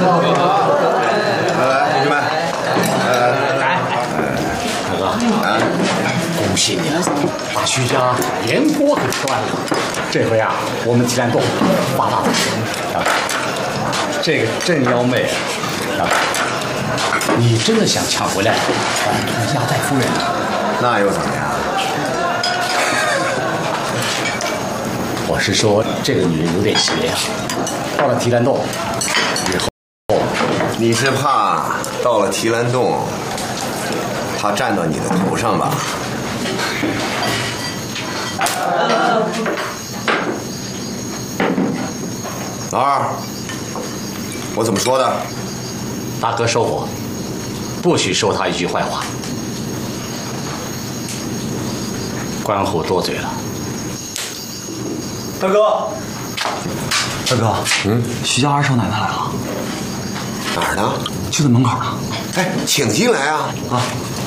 来，同学们， 大哥，恭喜你了，把徐家连锅给端了。这回啊，我们提篮洞发大财啊！这个镇妖妹啊，你真的想抢回来压寨夫人？ 那又怎么样？ 我是说，这个女人有点邪呀。到了提篮洞以后， 你是怕到了提篮洞，她站到你的头上吧？老二，我怎么说的？ 大哥收火，不许说他一句坏话。关虎多嘴了。 大哥，徐家二少奶奶来了， 哪儿呢？ 就在门口呢。 哎，请进来啊！ 啊，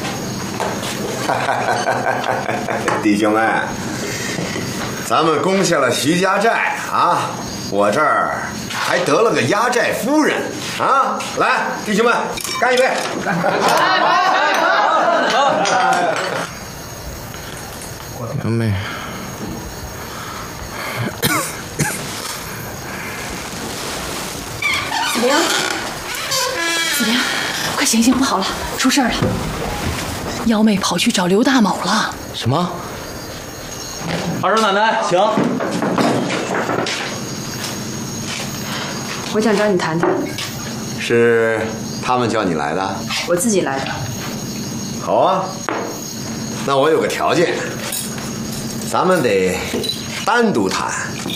弟兄们，咱们攻下了徐家寨啊！我这儿还得了个压寨夫人啊！来，弟兄们，干一杯！ 杨妹， 子良，子良，快醒醒！不好了，出事儿了！幺妹跑去找刘大某了。 什么？ 二少奶奶，请。 我想找你谈谈。 是他们叫你来的？ 我自己来的。 好啊，那我有个条件，咱们得单独谈，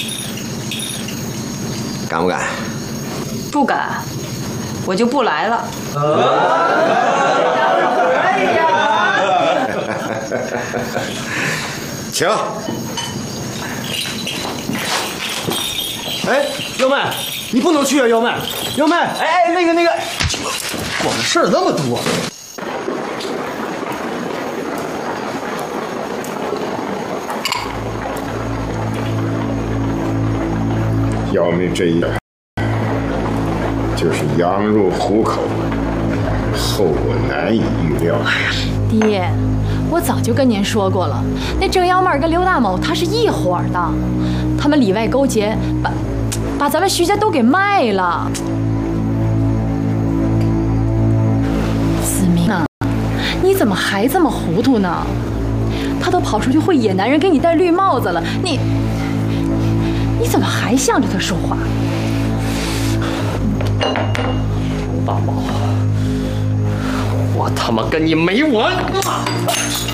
敢不敢？ 不敢，我就不来了。 请。 哎，幺妹，你不能去啊，幺妹，幺妹，哎，那个，管的事儿那么多。 姚妹这一点就是羊入虎口，后果难以预料。 爹，我早就跟您说过了，那郑幺妹跟刘大某他是一伙的，他们里外勾结，把咱们徐家都给卖了。子明啊，你怎么还这么糊涂呢？他都跑出去会野男人给你戴绿帽子了，你怎么还向着他说话？ 大宝，我他妈跟你没完！